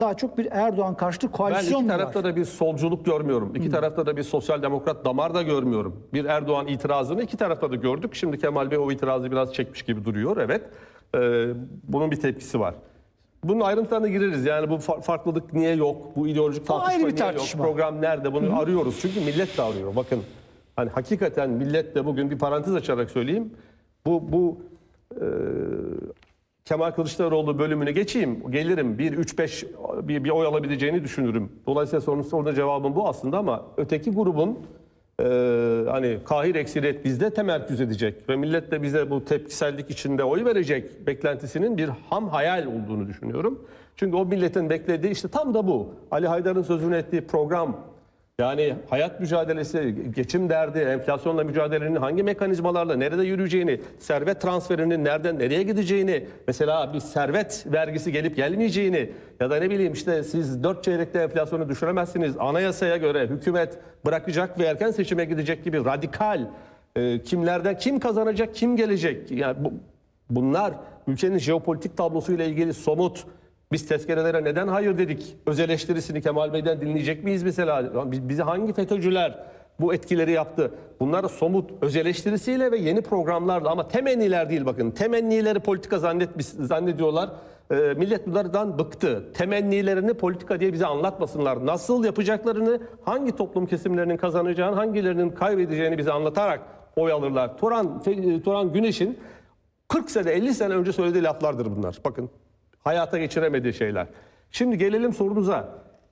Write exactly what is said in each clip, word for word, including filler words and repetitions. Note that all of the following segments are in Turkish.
Daha çok bir Erdoğan karşıtı Ben koalisyon iki mu var? tarafta da bir solculuk görmüyorum. İki tarafta da bir sosyal demokrat damar da görmüyorum. Bir Erdoğan itirazını iki tarafta da gördük. Şimdi Kemal Bey o itirazı biraz çekmiş gibi duruyor. Evet. Ee, bunun bir tepkisi var. Bunun ayrıntılarına gireriz. Yani bu fa- farklılık niye yok? Bu ideolojik Bu ayrı tartışma bir niye tartışma. yok? Program nerede? Bunu arıyoruz. Çünkü millet de arıyor. Bakın hani hakikaten millet de bugün bir parantez açarak söyleyeyim. Bu bu e, Kemal Kılıçdaroğlu bölümünü geçeyim. Gelirim bir üç beş bir, bir oy alabileceğini düşünürüm. Dolayısıyla sorunun orada cevabım bu aslında ama öteki grubun e, hani kahir eksiret bizde temerküz edecek ve millet de bize bu tepkisellik içinde oy verecek beklentisinin bir ham hayal olduğunu düşünüyorum. Çünkü o milletin beklediği işte tam da bu. Ali Haydar'ın sözünü ettiği program. Yani hayat mücadelesi, geçim derdi, enflasyonla mücadelenin hangi mekanizmalarla nerede yürüyeceğini, servet transferinin nereden nereye gideceğini, mesela bir servet vergisi gelip gelmeyeceğini ya da ne bileyim işte siz dört çeyrekte enflasyonu düşüremezsiniz, anayasaya göre hükümet bırakacak ve erken seçime gidecek gibi radikal e, kimlerden kim kazanacak, kim gelecek? Yani bu, bunlar ülkenin jeopolitik tablosuyla ilgili somut. Biz tezkerelere neden hayır dedik? Öz eleştirisini Kemal Bey'den dinleyecek miyiz mesela? Bizi hangi FETÖ'cüler bu etkileri yaptı? Bunlar somut öz eleştirisiyle ve yeni programlarla ama temenniler değil bakın. Temennileri politika zannetmiş, zannediyorlar. Ee, millet bunlardan bıktı. Temennilerini politika diye bize anlatmasınlar. Nasıl yapacaklarını, hangi toplum kesimlerinin kazanacağını, hangilerinin kaybedeceğini bize anlatarak oy alırlar. Turan, Turan Güneş'in kırk sene, elli sene önce söylediği laflardır bunlar. Bakın. Hayata geçiremediği şeyler. Şimdi gelelim sorunuza.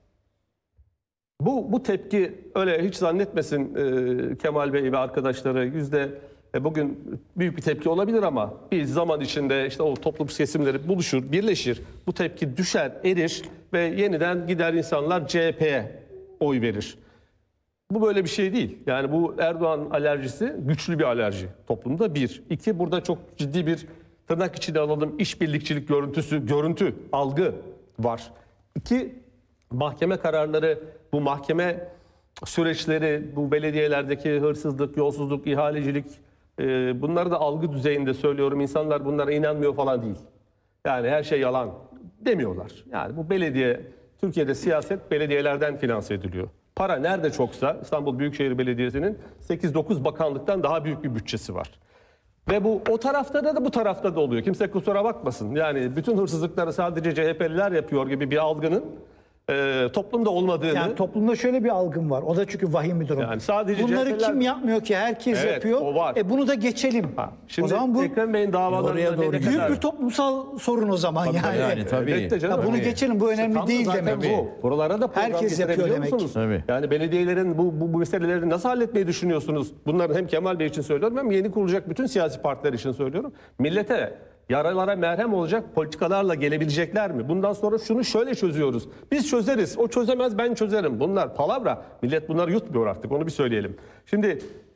Bu bu tepki öyle hiç zannetmesin e, Kemal Bey ve arkadaşları yüzde e, bugün büyük bir tepki olabilir ama bir zaman içinde işte o toplum kesimleri buluşur, birleşir. Bu tepki düşer, erir ve yeniden gider insanlar C H P'ye oy verir. Bu böyle bir şey değil. Yani bu Erdoğan alerjisi güçlü bir alerji toplumda bir. İki burada çok ciddi bir tırnak içine alalım işbirlikçilik görüntüsü, görüntü, algı var. İki, mahkeme kararları, bu mahkeme süreçleri, bu belediyelerdeki hırsızlık, yolsuzluk, ihalecilik e, bunları da algı düzeyinde söylüyorum. İnsanlar bunlara inanmıyor falan değil. Yani her şey yalan demiyorlar. Yani bu belediye, Türkiye'de siyaset belediyelerden finanse ediliyor. Para nerede çoksa İstanbul Büyükşehir Belediyesi'nin sekiz dokuz bakanlıktan daha büyük bir bütçesi var. Ve bu o tarafta da, da bu tarafta da oluyor. Kimse kusura bakmasın. Yani bütün hırsızlıkları sadece C H P'liler yapıyor gibi bir algının e, toplumda olmadığını. Yani toplumda şöyle bir algım var. O da çünkü vahim bir durum. Yani sadece Bunları C H P'liler kim yapmıyor ki? Herkes Evet, yapıyor. o var. E bunu da geçelim. Ha, şimdi o zaman bu Ekrem Bey'in davalarında Oraya doğru ne büyük kadar- bir toplumsal sorun o zaman Tabii, yani. yani, tabii. Elbette canım. Ya bunu Tabii. geçelim. Bu önemli tam da değil zaten demek. bu. Buralara da program Herkes yapıyor getirebiliyor demek. musunuz? Tabii. Yani belediyelerin bu, bu, bu meseleleri nasıl halletmeyi düşünüyorsunuz? Bunları hem Kemal Bey için söylüyorum hem yeni kurulacak bütün siyasi partiler için söylüyorum. Millete yaralara merhem olacak politikalarla gelebilecekler mi? Bundan sonra şunu şöyle çözüyoruz. Biz çözeriz. O çözemez, ben çözerim. Bunlar palavra. Millet bunları yutmuyor artık. Onu bir söyleyelim. Şimdi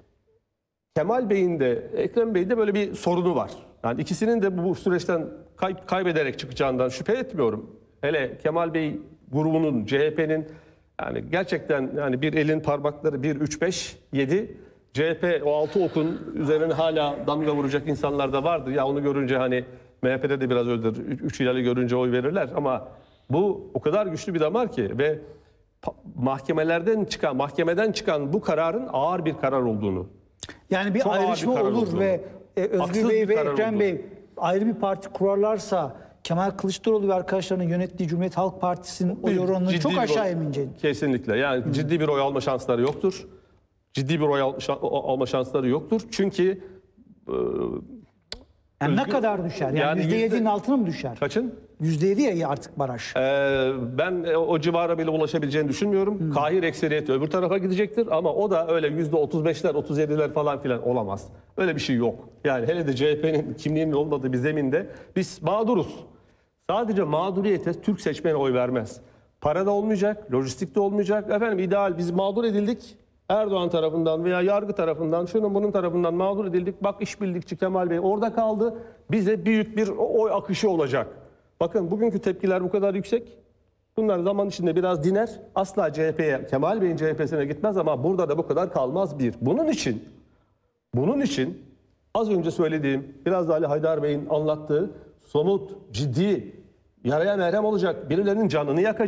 Kemal Bey'in de Ekrem Bey'in de böyle bir sorunu var. Yani ikisinin de bu süreçten kay- kaybederek çıkacağından şüphe etmiyorum. Hele Kemal Bey grubunun, C H P'nin yani gerçekten yani bir elin parmakları bir, üç, beş, yedi. C H P o altı okun üzerine hala damga vuracak insanlar da vardır. Ya onu görünce hani M H P'de de biraz öyledir. Üç hilali görünce oy verirler ama bu o kadar güçlü bir damar ki ve mahkemelerden çıkan, mahkemeden çıkan bu kararın ağır bir karar olduğunu. Yani bir Çok ağır bir ayrışma karar olur oldu. ve e, Özgür Haksız Bey bir ve karar Ekrem oldu. Bey ayrı bir parti kurarlarsa Kemal Kılıçdaroğlu ve arkadaşlarının yönettiği Cumhuriyet Halk Partisi'nin oy oranının Ciddi çok bir aşağı oy- ineceğini. Kesinlikle. Yani ciddi bir oy alma şansları yoktur. Ciddi bir oy al- şan- alma şansları yoktur. Çünkü e, Yani ne Özgür- kadar düşer? Yani, Yani yüzde yedinin yüzde- altına mı düşer? kaçın? Yüzde yedi ya artık baraj. Ee, ben e, o civara bile ulaşabileceğini düşünmüyorum. Hmm. Kahir ekseriyeti öbür tarafa gidecektir ama o da öyle yüzde otuz beşler, otuz yediler falan filan olamaz. Öyle bir şey yok. Yani hele de C H P'nin kimliğinin olmadığı bir zeminde biz mağduruz. Sadece mağduriyete Türk seçmeni oy vermez. Para da olmayacak, lojistik de olmayacak. Efendim ideal biz mağdur edildik. Erdoğan tarafından veya yargı tarafından, şunun bunun tarafından mağdur edildik. Bak işbirlikçi Kemal Bey orada kaldı. Bize büyük bir oy akışı olacak. Bakın bugünkü tepkiler bu kadar yüksek. Bunlar zaman içinde biraz diner. Asla C H P'ye, Kemal Bey'in C H P'sine gitmez ama burada da bu kadar kalmaz bir. Bunun için, bunun için az önce söylediğim, biraz da Ali Haydar Bey'in anlattığı somut, ciddi, yaraya merhem olacak, birilerinin canını yakacak.